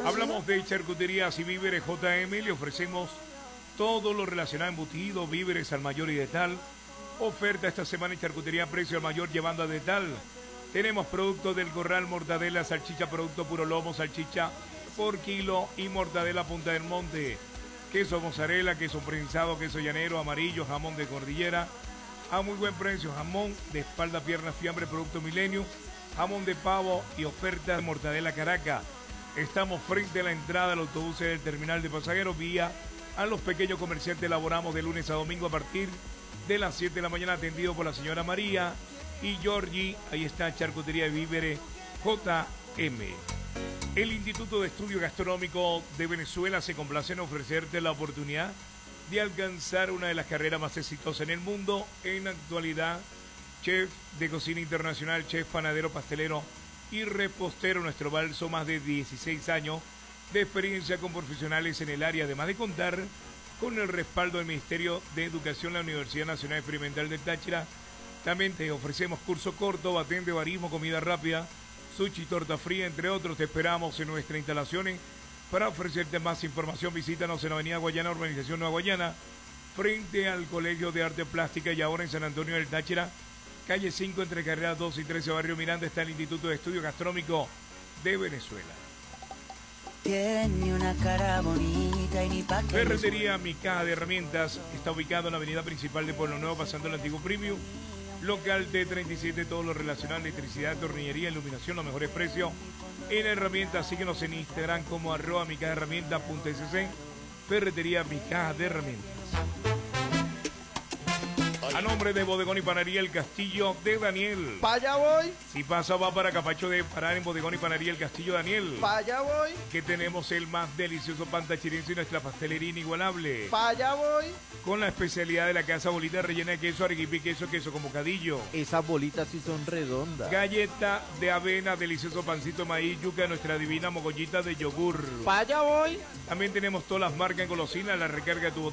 Hablamos de charcuterías y víveres JM, le ofrecemos todo lo relacionado a embutidos, víveres al mayor y de tal. Oferta esta semana en charcutería precio al mayor llevando a de tal. Tenemos productos del Corral, mortadela, salchicha, producto puro lomo, salchicha por kilo y mortadela Punta del Monte. Queso mozzarella, queso prensado, queso llanero, amarillo, jamón de cordillera. A muy buen precio, jamón de espalda, pierna, fiambre, producto Milenio, jamón de pavo y oferta de mortadela Caracas. Estamos frente a la entrada del autobús del terminal de pasajeros, vía a los pequeños comerciantes. Elaboramos de lunes a domingo a partir de las 7 de la mañana, atendido por la señora María y Georgie. Ahí está Charcutería y Víveres JM. El Instituto de Estudio Gastronómico de Venezuela se complace en ofrecerte la oportunidad de alcanzar una de las carreras más exitosas en el mundo. En actualidad, chef de cocina internacional, chef panadero, pastelero y repostero. Nuestro balso, más de 16 años de experiencia con profesionales en el área, además de contar con el respaldo del Ministerio de Educación, la Universidad Nacional Experimental del Táchira. También te ofrecemos curso corto, batén de barismo, comida rápida, sushi, torta fría, entre otros. Te esperamos en nuestras instalaciones. Para ofrecerte más información, visítanos en Avenida Guayana, Urbanización Nueva Guayana, frente al Colegio de Arte Plástica, y ahora en San Antonio del Táchira, calle 5, entre carreras 2 y 13, Barrio Miranda, está el Instituto de Estudio Gastronómico de Venezuela. Tiene una cara bonita y ni pa' qué. Ferretería Mi Caja de Herramientas está ubicado en la avenida principal de Pueblo Nuevo, pasando el antiguo Premium. Local T37, todo lo relacionado a electricidad, tornillería, iluminación, los mejores precios en herramientas. Síguenos en Instagram como @micajaherramientas.sc. Ferretería Mi Caja de Herramientas. A nombre de Bodegón y Panadería El Castillo de Daniel. Pa' allá voy. Si pasa, va para Capacho de parar en Bodegón y Panadería El Castillo Daniel. Pa' allá voy. Que tenemos el más delicioso pan tachirense y nuestra pastelería inigualable. Pa' allá voy. Con la especialidad de la casa, bolita rellena de queso, arequipe y queso, queso con bocadillo. Esas bolitas sí son redondas. Galleta de avena, delicioso pancito de maíz, yuca, nuestra divina mogollita de yogur. Pa' allá voy. También tenemos todas las marcas en golosinas, la recarga de tu